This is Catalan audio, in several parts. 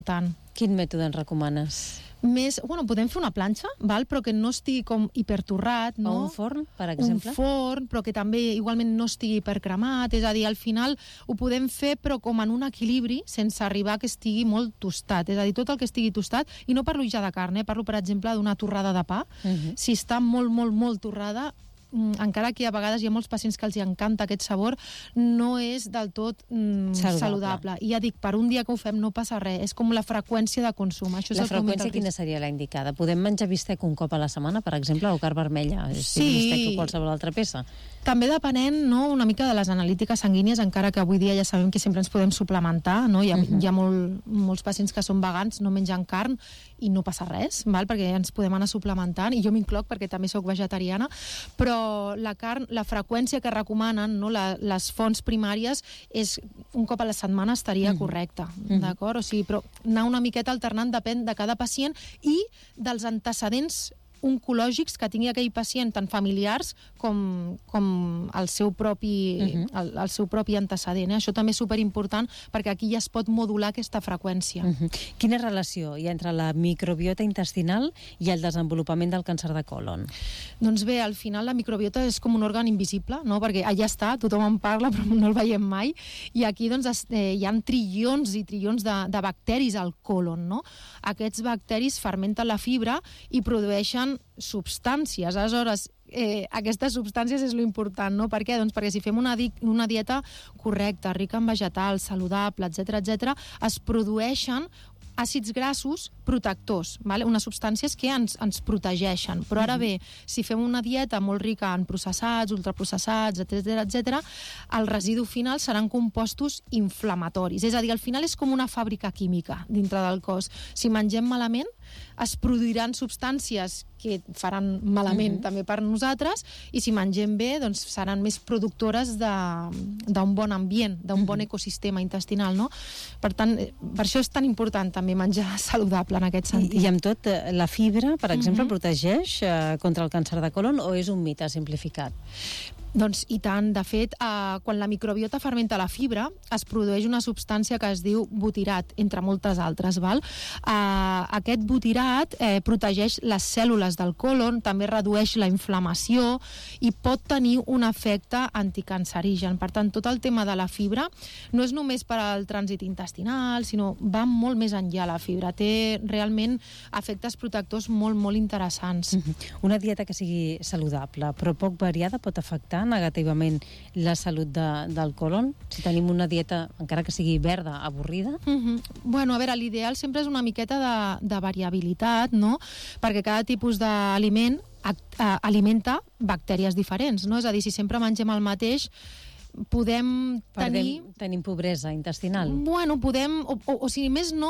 tant. Quin mètode ens recomanes? Podem fer una planxa, però que no estigui com hipertorrat, no? O un forn, per exemple? Un forn, però que també igualment no estigui hipercremat, és a dir, al final ho podem fer però com en un equilibri, sense arribar a que estigui molt tostat, és a dir, tot el que estigui tostat, i no parlo ja de carn, parlo, per exemple, d'una torrada de pa. Si està molt, molt, molt torrada, encara que a vegades hi ha molts pacients que els encanta aquest sabor, no és del tot saludable. I ja dic, per un dia que ho fem no passa res, és com la freqüència de consum. Això és la freqüència quina seria la indicada? Podem menjar bistec un cop a la setmana, per exemple, o carn vermella? Sí. Bistec o qualsevol altra peça? També depenent, no, una mica de les analítiques sanguínies, encara que avui dia ja sabem que sempre ens podem suplementar, no? Hi ha molts pacients que són vegans, no mengen carn i no passa res, perquè ens podem anar suplementant, i jo m'incloc perquè també soc vegetariana, però la carn, la freqüència que recomanen, no, les fonts primàries, és un cop a la setmana estaria correcta, d'acord? O sigui, però anar una miqueta alternant depèn de cada pacient i dels antecedents oncològics que tingui aquell pacient, tant familiars com el seu propi antecedent. Això també és superimportant perquè aquí ja es pot modular aquesta freqüència. Quina relació hi ha entre la microbiota intestinal i el desenvolupament del càncer de còlon? Doncs bé, al final la microbiota és com un òrgan invisible, no? Perquè allà està, tothom en parla però no el veiem mai, i aquí doncs, hi ha trilions i trilions de bacteris al còlon, no? Aquests bacteris fermenten la fibra i produeixen substàncies. Aleshores, aquestes substàncies és l'important, no? Per què? Doncs perquè si fem una dieta correcta, rica en vegetals, saludable, etc., es produeixen àcids grassos protectors, unes substàncies que ens protegeixen. Però ara bé, si fem una dieta molt rica en processats, ultraprocessats, etc., el residu final seran compostos inflamatoris. És a dir, al final és com una fàbrica química dintre del cos. Si mengem malament, es produiran substàncies que faran malament també per nosaltres, i si mengem bé, doncs seran més productores d'un bon ambient, d'un bon ecosistema intestinal, no? Per tant, per això és tan important també menjar saludable en aquest sentit. I amb tot, la fibra, per exemple, protegeix contra el càncer de còlon, o és un mite simplificat? Doncs i tant, de fet, quan la microbiota fermenta la fibra, es produeix una substància que es diu butirat, entre moltes altres, val? Aquest butirat protegeix les cèl·lules del còlon, també redueix la inflamació i pot tenir un efecte anticancerigen. Per tant, tot el tema de la fibra no és només per al trànsit intestinal, sinó va molt més enllà la fibra. Té realment efectes protectors molt, molt interessants. Una dieta que sigui saludable, però poc variada, pot afectar negativament la salut del còlon? Si tenim una dieta, encara que sigui verda, avorrida? Bueno, a veure, l'ideal sempre és una miqueta de variabilitat, no? Perquè cada tipus d'aliment alimenta bactèries diferents, no? És a dir, si sempre mengem el mateix, podem tenir... Tenim pobresa intestinal. Bueno, podem, o si més no,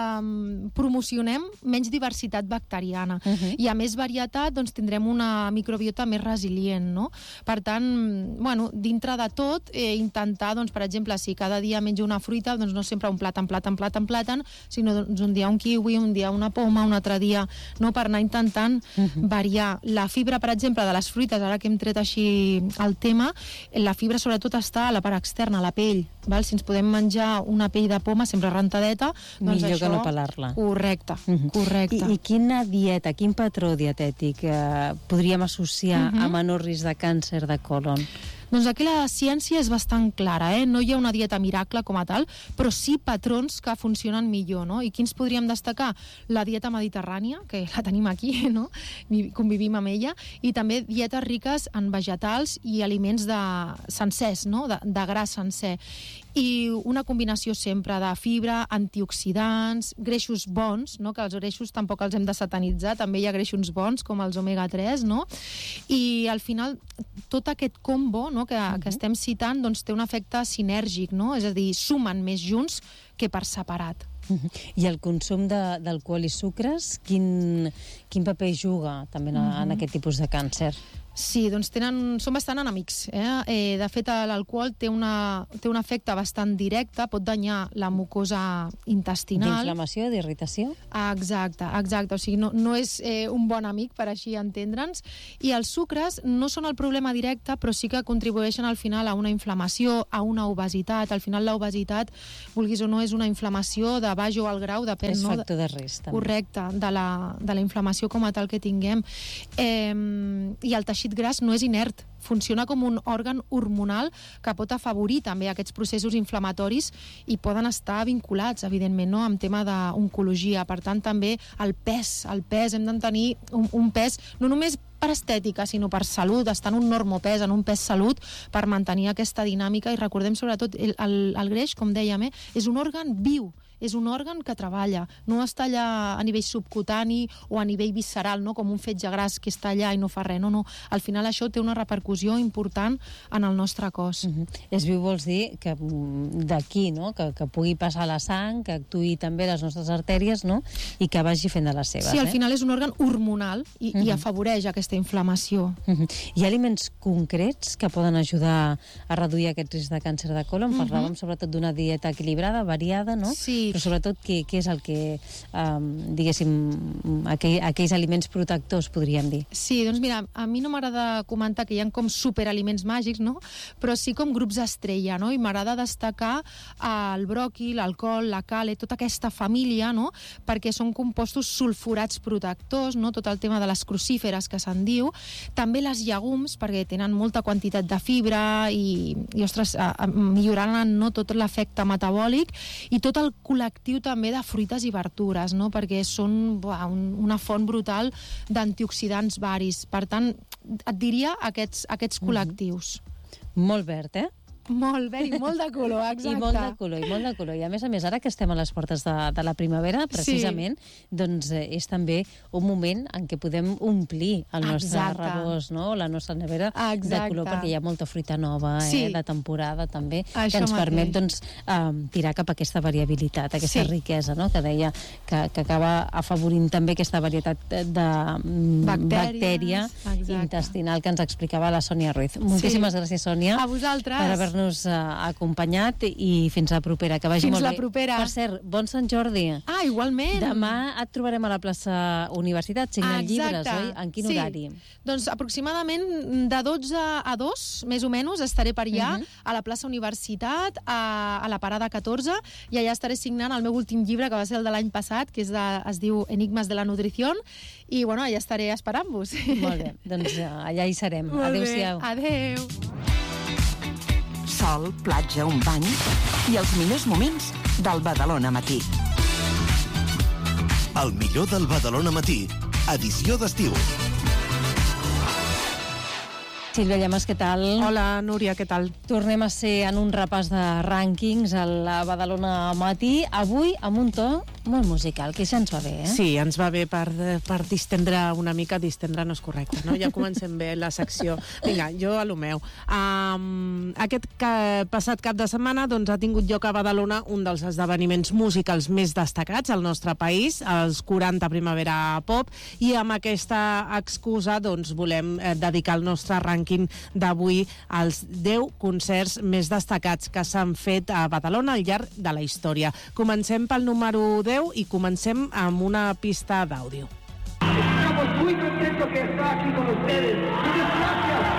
promocionem menys diversitat bacteriana. I a més varietat, doncs tindrem una microbiota més resilient, no? Per tant, bueno, dintre de tot, intentar, doncs, per exemple, si cada dia menjo una fruita, doncs no sempre un plàtan, sinó doncs, un dia un kiwi, un dia una poma, un altre dia, no? Per anar intentant variar. La fibra, per exemple, de les fruites, ara que hem tret així el tema, la fibra sobretot està a la part externa, a la pell. Val? Si ens podem menjar una pell de poma sempre rentadeta, doncs millor això... que no pelar-la. Correcte, correcte. I quina dieta, quin patró dietètic podríem associar a menor risc de càncer de còlon? Doncs aquí la ciència és bastant clara, no hi ha una dieta miracle com a tal, però sí patrons que funcionen millor, no? I quins podríem destacar? La dieta mediterrània, que la tenim aquí, no? Convivim amb ella, i també dietes riques en vegetals i aliments sencers, no? De gra sencer. I una combinació sempre de fibra, antioxidants, greixos bons, no? Que els greixos tampoc els hem de satanitzar, també hi ha greixos bons com els omega-3, no? I al final tot aquest combo, no? que estem citant, doncs té un efecte sinèrgic, no? És a dir, sumen més junts que per separat. I el consum d'alcohol i sucres, quin paper juga també en aquest tipus de càncer? Sí, doncs són bastant enemics. De fet, l'alcohol té un efecte bastant directe, pot danyar la mucosa intestinal. D'inflamació, d'irritació? Exacte. O sigui, no és un bon amic, per així entendre'ns. I els sucres no són el problema directe, però sí que contribueixen al final a una inflamació, a una obesitat. Al final l'obesitat, vulguis o no, és una inflamació de baix o alt grau, depèn. És factor de risc, també. Correcte, de la inflamació com a tal que tinguem. I el teixit gras no és inert, funciona com un òrgan hormonal que pot afavorir també aquests processos inflamatoris i poden estar vinculats, evidentment, no?, amb tema d'oncologia. Per tant, també el pes, hem de tenir un pes no només per estètica, sinó per salut, estar en un normopès, en un pes salut, per mantenir aquesta dinàmica. I recordem sobretot el greix, com dèiem, és un òrgan viu, és un òrgan que treballa, no està allà a nivell subcutani o a nivell visceral, no?, com un fetge gras que està allà i no fa res. No. Al final això té una repercussió important en el nostre cos. És viu, vols dir que d'aquí, no?, que pugui passar la sang, que actuï també les nostres artèries, no?, i que vagi fent de les seves. Sí, al final és un òrgan hormonal i afavoreix aquesta inflamació. Hi ha aliments concrets que poden ajudar a reduir aquest risc de càncer de colon? Parlàvem sobretot d'una dieta equilibrada, variada, no? Sí. Però sobretot què és el que, diguéssim, aquells aliments protectors, podríem dir? Sí, doncs mira, a mi no m'agrada comentar que hi ha com superaliments màgics, no?, però sí com grups estrella, no?, i m'agrada destacar el bròquil, l'alcohol, la cale, tota aquesta família, no?, perquè són compostos sulfurats protectors, no?, tot el tema de les crucíferes que se'n diu, també les llegums, perquè tenen molta quantitat de fibra i ostres, milloraran, no?, tot l'efecte metabòlic, i tot el col·lectiu també de fruites i verdures, no?, perquè són una font brutal d'antioxidants varis. Per tant, et diria aquests col·lectius. Molt verd, Molt verd i molt de color, exacte. I molt de color. I a més, ara que estem a les portes de la primavera, precisament, doncs és també un moment en què podem omplir el nostre rebost, no?, la nostra nevera de color, perquè hi ha molta fruita nova, de temporada també, que ens permet doncs tirar cap a aquesta variabilitat, aquesta riquesa, no?, que deia que acaba afavorint també aquesta varietat de bactèria intestinal que ens explicava la Sònia Ruiz. Moltíssimes gràcies, Sònia, a vosaltres, per haver-nos acompanyat, i fins la propera, que vagi molt bé. Fins la propera. Per cert, bon Sant Jordi. Igualment. Demà et trobarem a la plaça Universitat, signant llibres, oi? En quin horari? Doncs aproximadament de 12 a 2, més o menys, estaré per allà, a la plaça Universitat, a la parada 14, i allà estaré signant el meu últim llibre, que va ser el de l'any passat, que es diu Enigmes de la Nutrición, i bueno, allà estaré esperant-vos. Molt bé, doncs allà hi serem. Adéu-siau. Adéu. Sol, platja, un bany i els millors moments del Badalona Matí. El millor del Badalona Matí, edició d'estiu. Sílvia Llamas, què tal? Hola, Núria, què tal? Tornem a ser en un repàs de rànquings a la Badalona Matí, avui amb un to molt musical, que ja ens va bé, Sí, ens va bé per distendre una mica. Distendre no és correcte, no? Ja comencem bé la secció. Vinga, jo a lo meu. Aquest passat cap de setmana doncs, ha tingut lloc a Badalona un dels esdeveniments musicals més destacats al nostre país, els 40 Primavera Pop, i amb aquesta excusa doncs, volem dedicar el nostre rànquing d'avui als 10 concerts més destacats que s'han fet a Badalona al llarg de la història. Comencem pel número 10 i comencem amb una pista d'àudio. Estamos muy contentos que está aquí con ustedes. Muchas gracias.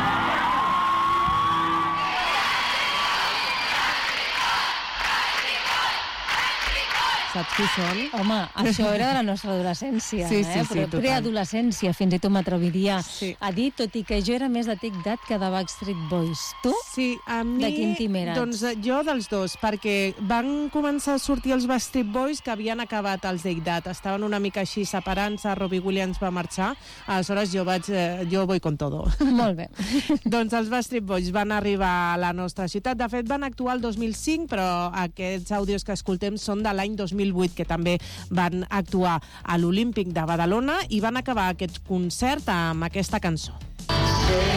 Saps qui són? Home, això era de la nostra adolescència, sí, però total. Preadolescència, fins i tot m'atreviria a dir, tot i que jo era més de Take That que de Backstreet Boys. Tu? Sí, a mi... De quin team eres? Doncs jo dels dos, perquè van començar a sortir els Backstreet Boys que havien acabat els Take That. Estaven una mica així separant-se, Robbie Williams va marxar, aleshores jo voy con todo. Molt bé. Doncs els Backstreet Boys van arribar a la nostra ciutat. De fet, van actuar el 2005, però aquests àudios que escoltem són de l'any 2008, que també van actuar a l'Olímpic de Badalona i van acabar aquest concert amb aquesta cançó.